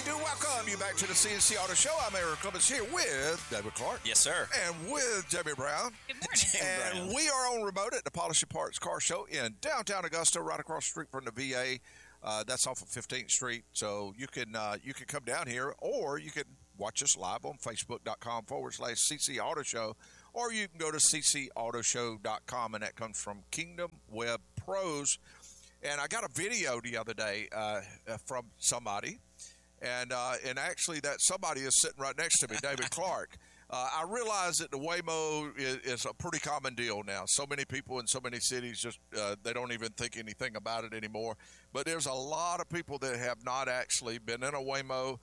we do welcome you back to the CNC Auto Show. I'm Eric Clemens here with David Clark. Yes, sir. And with Jamie Brown. Good morning. And we are on remote at the Polish Parts Car Show in downtown Augusta, right across the street from the VA. That's off of 15th Street. So you can come down here, or you can watch us live on Facebook.com/CC Auto Show, or you can go to CCAutoshow.com, and that comes from Kingdom Web Pros. And I got a video the other day from somebody, and actually that somebody is sitting right next to me, David Clark. I realize that the Waymo is a pretty common deal now. So many people in so many cities just they don't even think anything about it anymore. But there's a lot of people that have not actually been in a Waymo.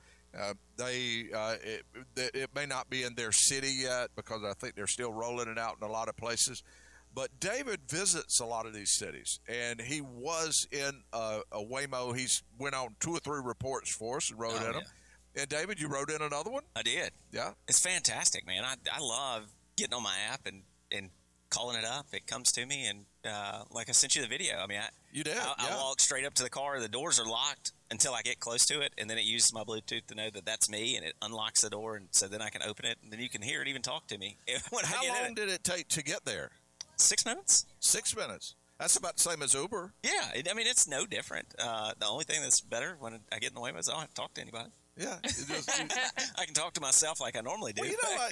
It may not be in their city yet because I think they're still rolling it out in a lot of places. But David visits a lot of these cities, and he was in a Waymo. He's went on 2 or 3 reports for us and rode in them. And David, you rode in another one? I did. Yeah. It's fantastic, man. I love getting on my app and calling it up. It comes to me, and like I sent you the video. I mean, you did. I walk straight up to the car. The doors are locked until I get close to it, and then it uses my Bluetooth to know that that's me, and it unlocks the door, and so then I can open it, and then you can hear it even talk to me. How long did it take to get there? 6 minutes. 6 minutes. That's about the same as Uber. Yeah. I mean, it's no different. The only thing that's better when I get in the Waymo is I don't have to talk to anybody. Yeah, I can talk to myself like I normally do. Well,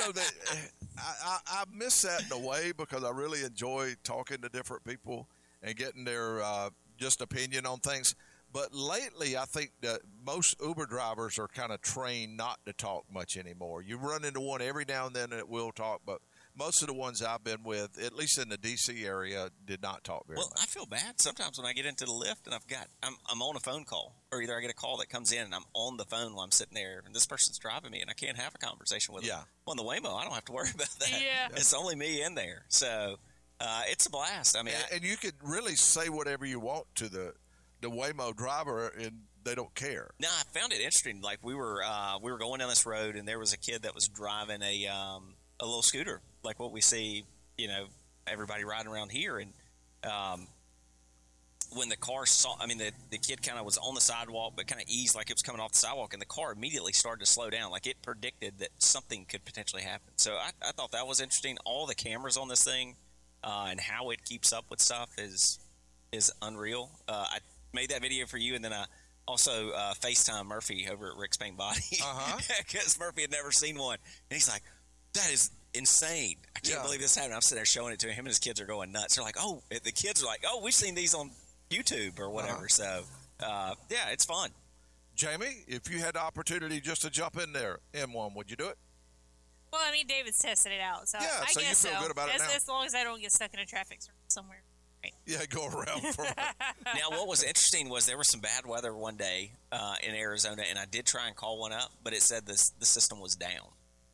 I miss that in a way because I really enjoy talking to different people and getting their just opinion on things. But lately, I think that most Uber drivers are kind of trained not to talk much anymore. You run into one every now and then that will talk, but most of the ones I've been with, at least in the D.C. area, did not talk very much. Well, I feel bad sometimes when I get into the lift and I'm on a phone call, or either I get a call that comes in and I'm on the phone while I'm sitting there, and this person's driving me, and I can't have a conversation with them. Yeah. On the Waymo, I don't have to worry about that. Yeah. It's only me in there, so it's a blast. I mean, and you could really say whatever you want to the Waymo driver, and they don't care. No, I found it interesting. Like we were going down this road, and there was a kid that was driving a little scooter, like what we see, everybody riding around here. And when the car saw, the kid kind of was on the sidewalk, but kind of eased like it was coming off the sidewalk, and the car immediately started to slow down. Like it predicted that something could potentially happen. So I thought that was interesting. All the cameras on this thing and how it keeps up with stuff is unreal. I made that video for you, and then I also FaceTime Murphy over at Rick's Paint Body because Murphy had never seen one, and he's like, "That is insane! I can't believe this happened." I'm sitting there showing it to him. Him and his kids are going nuts. They're like, "Oh!" The kids are like, "Oh, we've seen these on YouTube or whatever." So, yeah, it's fun. Jamie, if you had the opportunity just to jump in there, M1, would you do it? Well, I mean, David's tested it out, so I so guess you feel good about it now. As long as I don't get stuck in a traffic circle somewhere. Right. Yeah, go around. Now, what was interesting was there was some bad weather one day in Arizona, and I did try and call one up, but it said the system was down.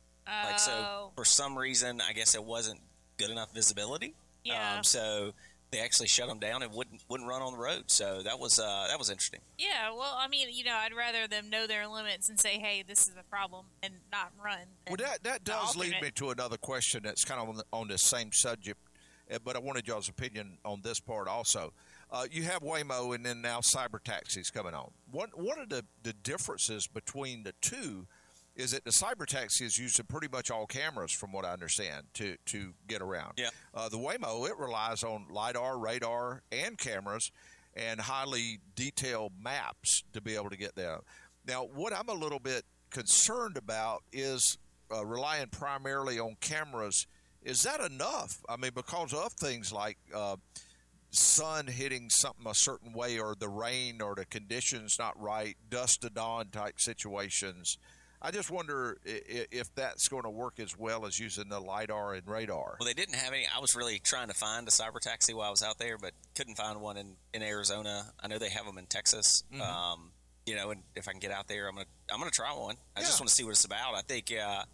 So for some reason, I guess it wasn't good enough visibility. Yeah. So they actually shut them down and wouldn't run on the road. So that was interesting. Yeah. Well, I mean, I'd rather them know their limits and say, "Hey, this is a problem," and not run. Well, that does lead me to another question that's kind of on the same subject, but I wanted y'all's opinion on this part also. You have Waymo, and then now cyber taxis coming on. One of the differences between the two is that the cyber taxi is using pretty much all cameras, from what I understand, to get around. Yeah. The Waymo, it relies on LiDAR, radar, and cameras, and highly detailed maps to be able to get there. Now, what I'm a little bit concerned about is relying primarily on cameras. Is that enough? I mean, because of things like sun hitting something a certain way, or the rain, or the conditions not right, dusk to dawn type situations. I just wonder if that's going to work as well as using the LiDAR and radar. Well, they didn't have any. I was really trying to find a cyber taxi while I was out there, but couldn't find one in Arizona. I know they have them in Texas. Mm-hmm. And if I can get out there, I'm gonna try one. I just want to see what it's about. I think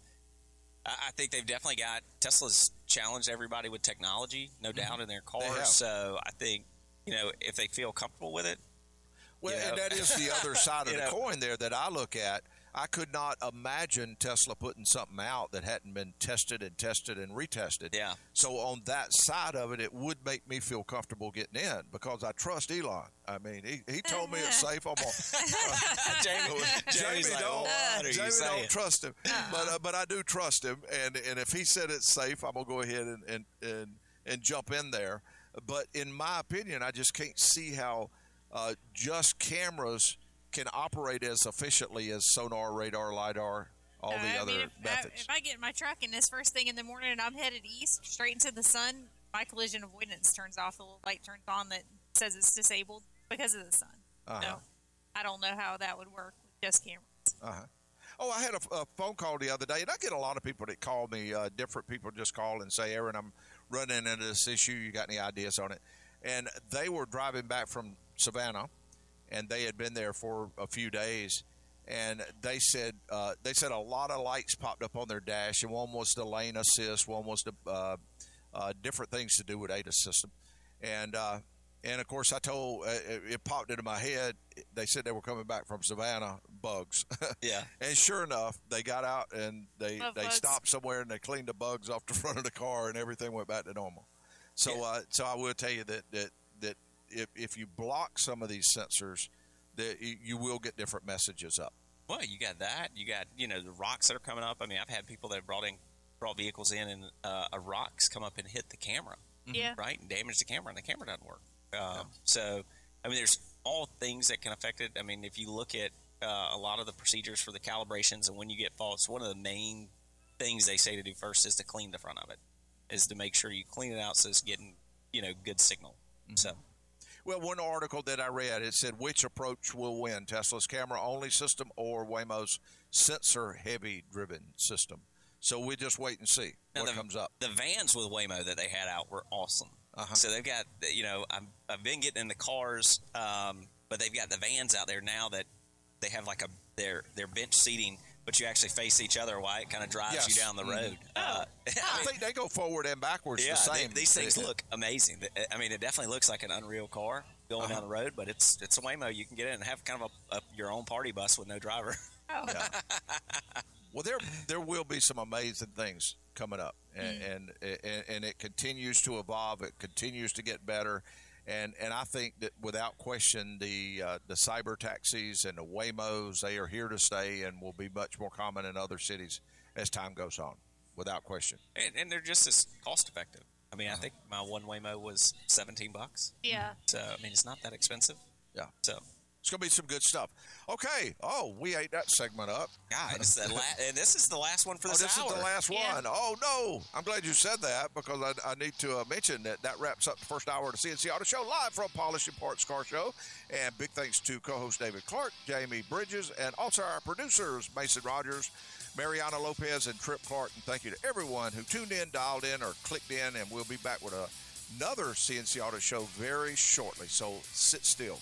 they've definitely got Tesla's challenged everybody with technology, no doubt, in their cars. So I think if they feel comfortable with it. Well, and that is the other side of the coin there that I look at. I could not imagine Tesla putting something out that hadn't been tested and retested. Yeah. So on that side of it, it would make me feel comfortable getting in because I trust Elon. I mean, he told me it's safe. I'm Jamie's like, don't. what are you Jamie saying? don't trust him, but I do trust him. And if he said it's safe, I'm gonna go ahead and jump in there. But in my opinion, I just can't see how just cameras can operate as efficiently as sonar, radar, LiDAR, all the other methods. If I get in my truck and this first thing in the morning and I'm headed east, straight into the sun, my collision avoidance turns off. The little light turns on that says it's disabled because of the sun. So I don't know how that would work with just cameras. Oh, I had a phone call the other day, and I get a lot of people that call me. Different people just call and say, Aaron, I'm running into this issue. You got any ideas on it? And they were driving back from Savannah, and they had been there for a few days, and they said a lot of lights popped up on their dash, and one was the lane assist, one was the different things to do with ADAS system, and of course I told it popped into my head. They said they were coming back from Savannah, bugs. Yeah. And sure enough, they got out and they bugs. stopped somewhere and they cleaned the bugs off the front of the car, and everything went back to normal. So so I will tell you that if you block some of these sensors, that you will get different messages up. Well, you got that. You got, the rocks that are coming up. I mean, I've had people that have brought vehicles in, and a rock's come up and hit the camera, right, and damage the camera, and the camera doesn't work. So, I mean, there's all things that can affect it. I mean, if you look at a lot of the procedures for the calibrations and when you get faults, one of the main things they say to do first is to clean the front of it, is to make sure you clean it out so it's getting, good signal. So. Well, one article that I read, it said which approach will win, Tesla's camera-only system or Waymo's sensor-heavy driven system. So we just wait and see what comes up. The vans with Waymo that they had out were awesome. So they've got, I've been getting in the cars, but they've got the vans out there now that they have like their bench seating, but you actually face each other while it kind of drives you down the road. I think they go forward and backwards the same. These things look amazing. I mean, it definitely looks like an unreal car going down the road, but it's a Waymo. You can get in and have kind of your own party bus with no driver. Yeah. Well, there will be some amazing things coming up, and it continues to evolve. It continues to get better. And I think that without question, the cyber taxis and the Waymos, they are here to stay and will be much more common in other cities as time goes on, without question. And they're just as cost effective. I mean, I think my one Waymo was $17. Yeah. So, I mean, it's not that expensive. Yeah. So. It's going to be some good stuff. Okay. Oh, we ate that segment up. God, and this is the last one for this hour. This is the last one. Oh, no. I'm glad you said that because I need to mention that wraps up the first hour of the CNC Auto Show live from Polished Parts Car Show. And big thanks to co-host David Clark, Jamie Bridges, and also our producers, Mason Rogers, Mariana Lopez, and Trip Clark. And thank you to everyone who tuned in, dialed in, or clicked in. And we'll be back with another CNC Auto Show very shortly. So sit still.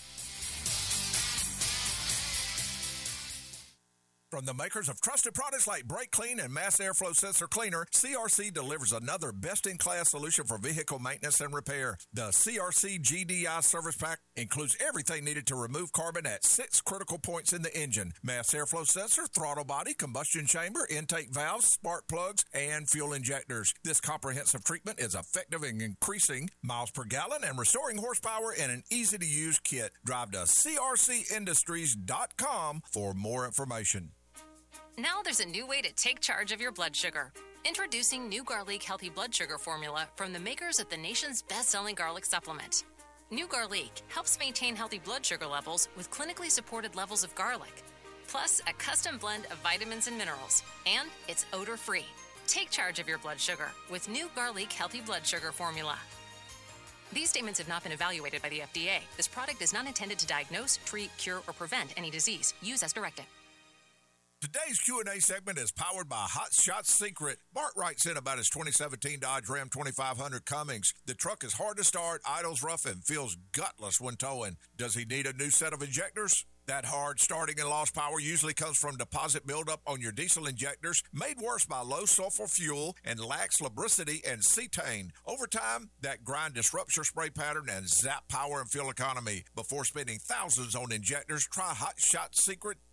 From the makers of trusted products like Brake Clean and Mass Airflow Sensor Cleaner, CRC delivers another best-in-class solution for vehicle maintenance and repair. The CRC GDI Service Pack includes everything needed to remove carbon at 6 critical points in the engine: mass airflow sensor, throttle body, combustion chamber, intake valves, spark plugs, and fuel injectors. This comprehensive treatment is effective in increasing miles per gallon and restoring horsepower in an easy-to-use kit. Drive to crcindustries.com for more information. Now there's a new way to take charge of your blood sugar. Introducing new Garlic Healthy Blood Sugar Formula from the makers of the nation's best-selling garlic supplement. New Garlic helps maintain healthy blood sugar levels with clinically supported levels of garlic, plus a custom blend of vitamins and minerals, and it's odor-free. Take charge of your blood sugar with new Garlic Healthy Blood Sugar Formula. These statements have not been evaluated by the FDA. This product is not intended to diagnose, treat, cure, or prevent any disease. Use as directed. Today's Q&A segment is powered by Hot Shots Secret. Bart writes in about his 2017 Dodge Ram 2500 Cummings. The truck is hard to start, idles rough, and feels gutless when towing. Does he need a new set of injectors? That hard starting and lost power usually comes from deposit buildup on your diesel injectors, made worse by low sulfur fuel and lax lubricity and cetane. Over time, that grind disrupts your spray pattern and zap power and fuel economy. Before spending thousands on injectors, try Hot Shot Secret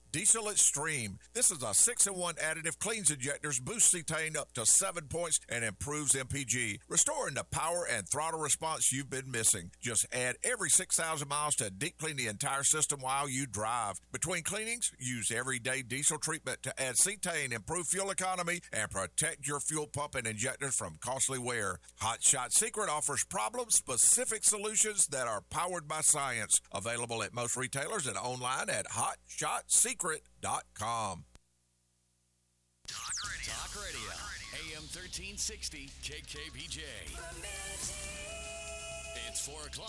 Diesel Extreme. This is a 6-in-1 additive, cleans injectors, boosts cetane up to 7 points, and improves MPG, restoring the power and throttle response you've been missing. Just add every 6,000 miles to deep clean the entire system while you drive. Between cleanings, use everyday diesel treatment to add cetane, improve fuel economy, and protect your fuel pump and injectors from costly wear. Hot Shot Secret offers problem-specific solutions that are powered by science. Available at most retailers and online at hotshotsecret.com. Talk Radio. AM 1360 KKBJ. It's 4 o'clock.